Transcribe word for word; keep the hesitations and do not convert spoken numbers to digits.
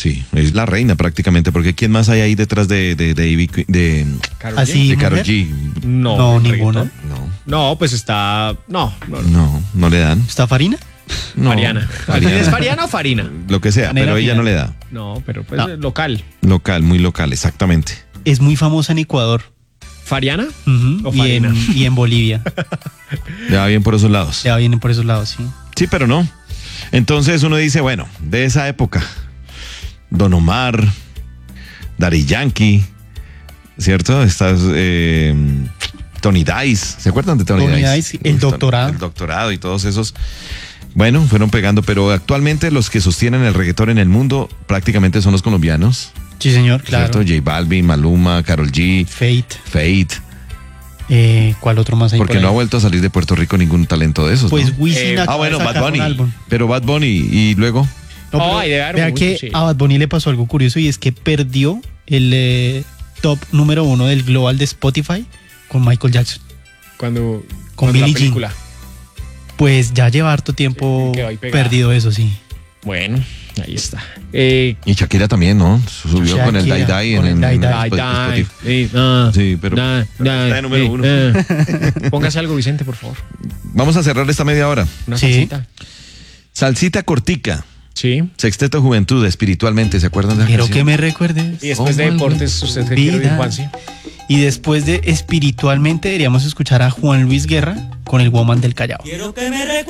Sí, es la reina prácticamente, porque ¿quién más hay ahí detrás de de de, de, de, Karol G. Así, de Karol mujer. G? No, No, en ninguna. reggaetón. No, No, pues está. No, no, no. no, no le dan. ¿Está Farina? No, Fariana. Fariana. ¿Es Fariana o Farina? Lo que sea, Manera pero ella fina. no le da. No, pero pues No. eh, local. Local, muy local, exactamente. Es muy famosa en Ecuador. ¿Fariana? Ujú, O y, Farina. en, y en Bolivia. Le va bien por esos lados. Ya vienen por esos lados, sí. Sí, pero no. Entonces uno dice, bueno, de esa época, Don Omar, Daddy Yankee, ¿cierto? Estás eh, Tony Dice, ¿se acuerdan de Tony, Tony Dice? Dice, el doctorado. El doctorado y todos esos. Bueno, fueron pegando, pero actualmente los que sostienen el reggaetón en el mundo prácticamente son los colombianos, Sí, señor, claro. ¿cierto? J Balvin, Maluma, Karol G, Fate. Fate, Eh, ¿Cuál otro más hay porque por no ha ahí? vuelto a salir de Puerto Rico ningún talento de esos, Pues ¿no? Wisin Eh, acaba Ah, bueno, de Bad sacar un Bunny, álbum. pero Bad Bunny y luego... No, Oh, pero hay de haber vea mucho, que sí. a Bad Bunny le pasó algo curioso y es que perdió el eh, top número uno del global de Spotify con Michael Jackson. Cuando. Con cuando la Billie Jean. película. Pues ya lleva harto tiempo Sí, quedó ahí pegada. perdido eso, sí. Bueno, ahí está. Eh, Y Shakira también, ¿no? Subió con el Shakira, Die Die con en, el en- Die en Die. Ay, Spotify. die, eh, ah, Sí, pero- da, pero da, está de número eh, uno. eh. Póngase algo, Vicente, por favor. Vamos a cerrar esta media hora. Una Sí. salsita. Salsita cortica. Sí. Sexteto Juventud, espiritualmente, ¿se acuerdan de la Quiero canción? que me recuerdes. Y después Oh, de my deportes, God. usted qué quiere oír, Vida. Juan, sí. Y después de espiritualmente deberíamos escuchar a Juan Luis Guerra con el Woman del Callao. Quiero que me